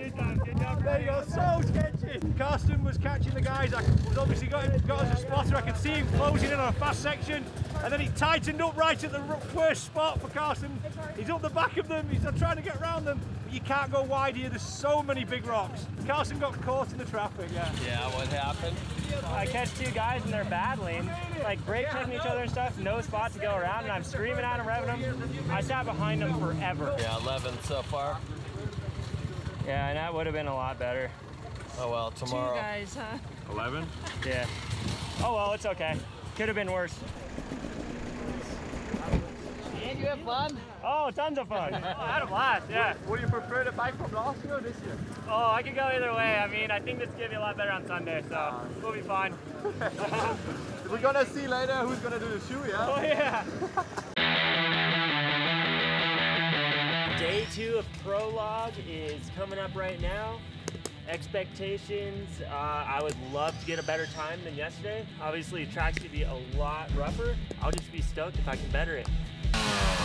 Good job. There you go, so sketchy. Carsten was catching the guys. I was obviously got us a spotter. I could see him closing in on a fast section, and then he tightened up right at the worst spot for Carsten. He's up the back of them. He's trying to get around them, but you can't go wide here. There's so many big rocks. Carsten got caught in the traffic. Yeah, what happened? I catch two guys and they're battling, like brake checking each other and stuff, no spot to go around, and I'm screaming at them, revving them. I sat behind them forever. Yeah, 11 so far. Yeah, and that would have been a lot better. Oh well, tomorrow. Two guys, huh? 11? Yeah. Oh well, it's okay. Could have been worse. And you have fun? Oh, tons of fun. I had a blast, yeah. Would you prefer the bike from last year or this year? Oh, I could go either way. I mean, I think this is going to be a lot better on Sunday, so we'll be fine. We're gonna see later who's gonna do the shoe, yeah? Oh, yeah. Day 2 of Prologue is coming up right now. Expectations, I would love to get a better time than yesterday. Obviously, the track's going to be a lot rougher. I'll just be stoked if I can better it.